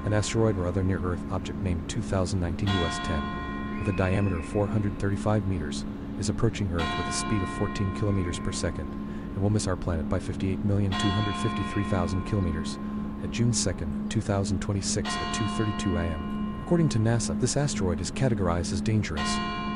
An asteroid or other near-Earth object named 2019 US-10, with a diameter of 435 meters, is approaching Earth with a speed of 14 kilometers per second, and will miss our planet by 58,253,000 kilometers at June 2, 2026 at 2:32 a.m. According to NASA, this asteroid is categorized as dangerous